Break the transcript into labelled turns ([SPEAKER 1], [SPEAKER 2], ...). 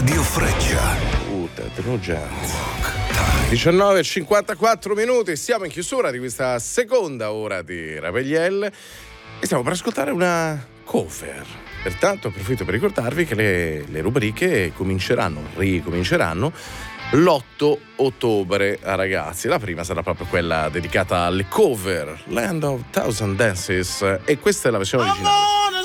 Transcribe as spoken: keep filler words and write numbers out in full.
[SPEAKER 1] Radio Freccia.
[SPEAKER 2] Puta, diciannove e cinquantaquattro minuti, siamo in chiusura di questa seconda ora di Ravegliel e stiamo per ascoltare una cover. Pertanto approfitto per ricordarvi che le, le rubriche cominceranno, ricominceranno l'otto ottobre, ragazzi. La prima sarà proprio quella dedicata alle cover, Land of Thousand Dances, e questa è la versione originale.